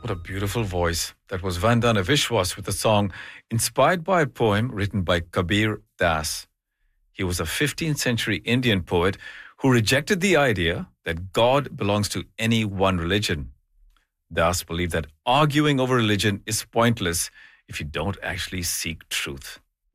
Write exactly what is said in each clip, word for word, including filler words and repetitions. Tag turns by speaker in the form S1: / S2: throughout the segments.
S1: What a beautiful voice. That was Vandana Vishwas with a song inspired by a poem written by Kabir Das. He was a fifteenth century Indian poet who rejected the idea that God belongs to any one religion. Das believed that arguing over religion is pointless if you don't actually seek truth.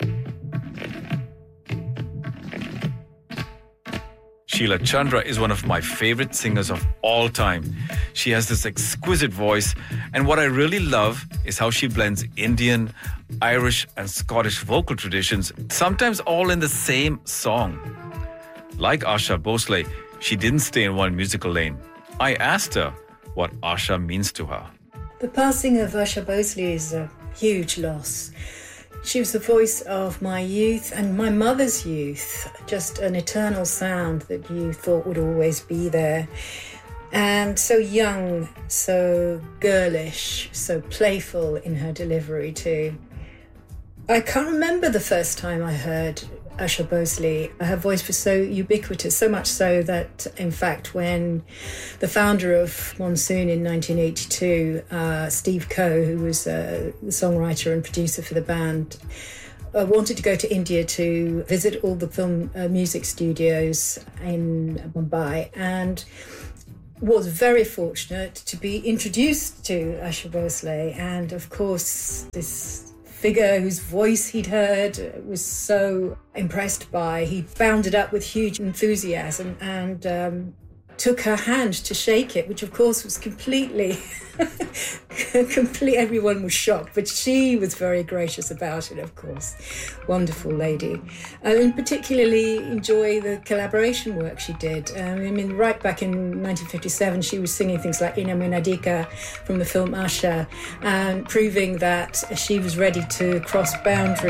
S1: Sheila Chandra is one of my favorite singers of all time. She has this exquisite voice, and what I really love is how she blends Indian, Irish, and Scottish vocal traditions, sometimes all in the same song. Like Asha Bhosle, she didn't stay in one musical lane. I asked her what Asha means to her.
S2: The passing of Asha Bhosle is a huge loss. She was the voice of my youth and my mother's youth, just an eternal sound that you thought would always be there. And so young, so girlish, so playful in her delivery too. I can't remember the first time I heard Asha Bhosle. Her voice was so ubiquitous, so much so that, in fact, when the founder of Monsoon in nineteen eighty-two, uh, Steve Coe, who was uh, the songwriter and producer for the band, uh, wanted to go to India to visit all the film uh, music studios in Mumbai, and was very fortunate to be introduced to Asha Bhosle. And, of course, this figure whose voice he'd heard was so impressed by. He bounded up with huge enthusiasm and um, took her hand to shake it, which of course was completely, complete. Everyone was shocked, but she was very gracious about it, of course. Wonderful lady. And particularly enjoy the collaboration work she did. Um, I mean, right back in nineteen fifty-seven, she was singing things like Ina Minadika from the film Asha, and proving that she was ready to cross boundaries